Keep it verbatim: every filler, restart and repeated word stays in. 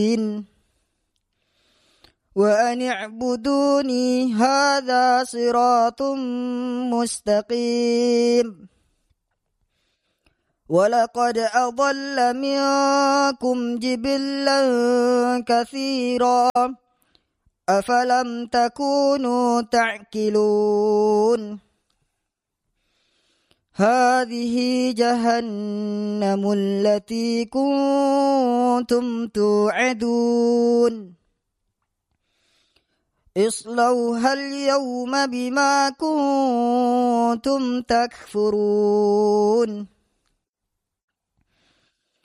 وأن اعبدوني هذا صراط مستقيم ولقد أضل منكم جبلا كثيرا أفلم تكونوا تعقلون هذه جهنم التي كنتم توعدون اصلوها اليوم بما كنتم تكفرون